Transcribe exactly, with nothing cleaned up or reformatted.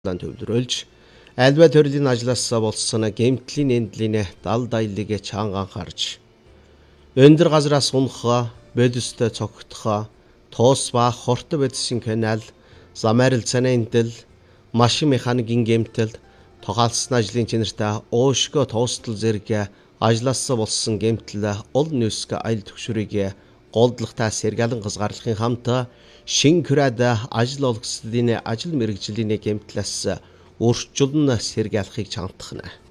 төвлөрүүлж альва төрлийн ажлаас болсон гэмтлийн эндлийнэ дал даялагэ чанган харж өндөр газраас унахаа бодистой цогтхоо тоос ба хорт бодисын канал замаарил цанайнтал машин механикийн гэмтэл тогаалсан ажлын чанартай оошго тоостол зэрэг ажлаас болсон гэмтэл ол нөөсгө айл төгшрийг голдлагтай сэргэлэн газгаарлахын хамт шин күрээд ажил олгослын ажил мэргэжлийн гэмтлээс өрчилн сэргээлхийг чамтахна.